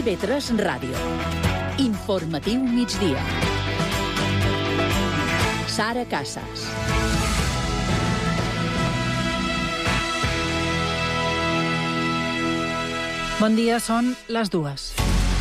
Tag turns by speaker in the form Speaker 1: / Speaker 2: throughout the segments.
Speaker 1: IB3 Ràdio. Informatiu migdia. Sara Casas.
Speaker 2: Bon dia, són les 2.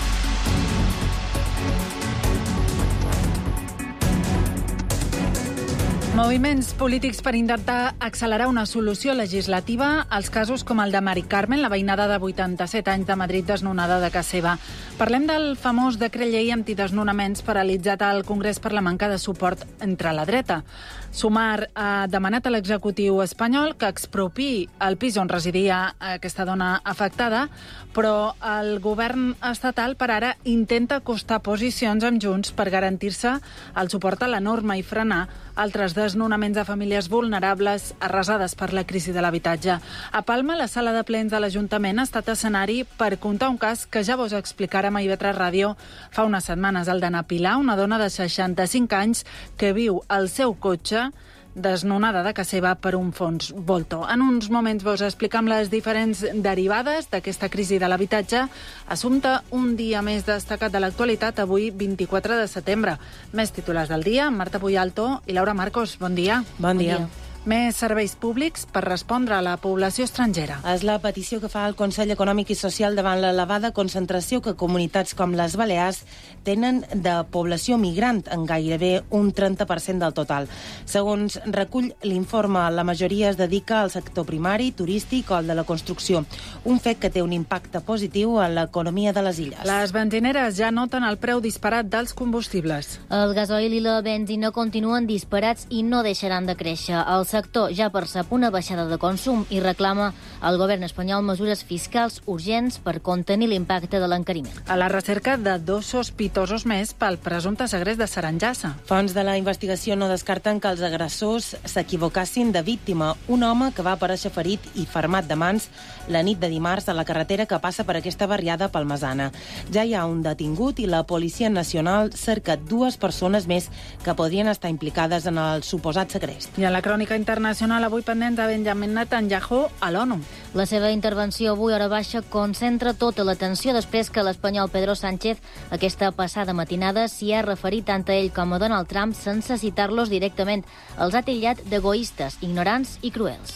Speaker 2: Moviments polítics per intentar accelerar una solució legislativa als casos com el de Mari Carmen, la veïnada de 87 anys de Madrid desnonada de casa seva. Parlem del famós decret llei antidesnonaments paralitzat al Congrés per la manca de suport entre la dreta. Sumar ha demanat a l'executiu espanyol que expropiï el pis on residia aquesta dona afectada, però el govern estatal per ara intenta acostar posicions amb Junts per garantir-se el suport a la norma i frenar altres desnonaments de famílies vulnerables arrasades per la crisi de l'habitatge. A Palma, la sala de plens de l'Ajuntament ha estat escenari per contar un cas que ja vos explicarem a IB3 Ràdio fa unes setmanes, el d'Anna Pilar, una dona de 65 anys que viu al seu cotxe desnonada de casa seva per un fons Volto. En uns moments vos explicam les diferents derivades d'aquesta crisi de l'habitatge. Assumpte un dia més destacat de l'actualitat, avui 24 de setembre. Més titulars del dia, Marta Puyalto i Laura Marcos. Bon dia.
Speaker 3: Bon dia.
Speaker 2: Més serveis públics per respondre a la població estrangera.
Speaker 3: És la petició que fa el Consell Econòmic i Social davant l'elevada concentració que comunitats com les Balears tenen de població migrant, en gairebé un 30% del total. Segons recull l'informe, la majoria es dedica al sector primari, turístic o al de la construcció, un fet que té un impacte positiu en l'economia de les illes.
Speaker 2: Les benzineres ja noten el preu disparat dels combustibles.
Speaker 4: El gasoil i la benzina continuen disparats i no deixaran de créixer. El sector ja percep una baixada de consum i reclama al govern espanyol mesures fiscals urgents per contenir l'impacte de l'encariment.
Speaker 2: A la recerca de 2 sospitosos més pel presumpte segrest de Saranjassa.
Speaker 3: Fonts de la investigació no descarten que els agressors s'equivocassin de víctima. Un home que va aparèixer ferit i fermat de mans la nit de dimarts a la carretera que passa per aquesta barriada palmesana. Ja hi ha un detingut i la Policia Nacional cerca 2 persones més que podrien estar implicades en el suposat segrest.
Speaker 2: I a la crònica internacional, avui pendent de Benjamin Netanyahu a l'ONU.
Speaker 4: La seva intervenció avui, hora baixa, concentra tota l'atenció després que l'espanyol Pedro Sánchez aquesta passada matinada s'hi ha referit tant a ell com a Donald Trump sense citar-los directament. Els ha titllat d'egoistes, ignorants i cruels.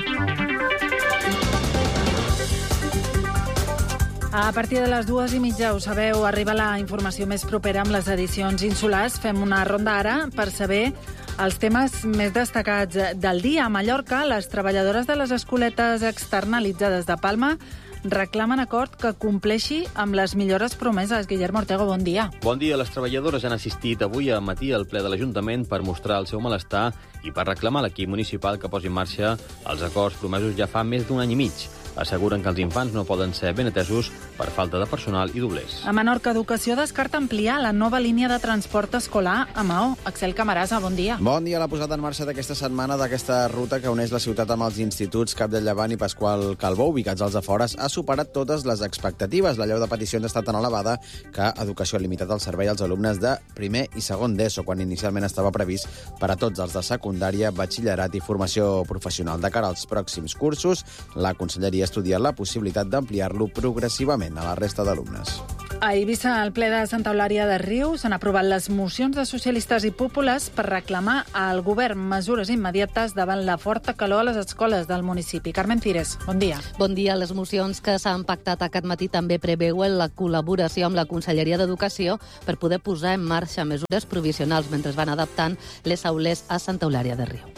Speaker 2: A partir de les 2:30, ho sabeu, arriba la informació més propera amb les edicions insulars. Fem una ronda ara per saber els temes més destacats del dia. A Mallorca, les treballadores de les escoletes externalitzades de Palma reclamen acord que compleixi amb les millores promeses. Guillermo Ortego, bon dia.
Speaker 5: Bon dia. Les treballadores han assistit avui al matí al ple de l'Ajuntament per mostrar el seu malestar i per reclamar a l'equip municipal que posi en marxa els acords promesos ja fa més d'un any i mig. Asseguren que els infants no poden ser ben atesos per falta de personal i doblers.
Speaker 2: A Menorca, Educació descarta ampliar la nova línia de transport escolar a Maó. Axel Camarasa, bon dia.
Speaker 6: Bon dia. La posada en marxa d'aquesta setmana d'aquesta ruta que uneix la ciutat amb els instituts Cap del Llevant i Pasqual Calbó, ubicats als afores, ha superat totes les expectatives. La llau de peticions està tan elevada que Educació ha limitat el servei als alumnes de primer i segon d'ESO, quan inicialment estava previst per a tots els de secundària, batxillerat i formació professional. De cara als pròxims cursos, la Conselleria estudiat la possibilitat d'ampliar-lo progressivament a la resta d'alumnes.
Speaker 2: A Eivissa, al ple de Santa Eulària de Riu, s'han aprovat les mocions de socialistes i populars per reclamar al govern mesures immediates davant la forta calor a les escoles del municipi. Carmen Cires, bon dia.
Speaker 7: Bon dia. Les mocions que s'han pactat aquest matí també preveuen la col·laboració amb la Conselleria d'Educació per poder posar en marxa mesures provisionals mentre es van adaptant les aules a Santa Eulària de Riu.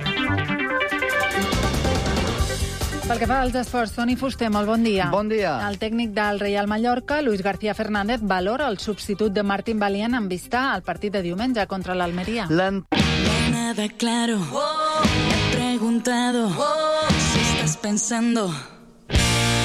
Speaker 2: Pel que fa als esports, Toni Fuster, molt bon dia.
Speaker 8: Bon dia.
Speaker 2: El tècnic del Real Mallorca, Luis García Fernández, valora el substitut de Martín Valient en vista al partit de diumenge contra l'Almeria.
Speaker 9: Nada claro, me he preguntado si estás pensando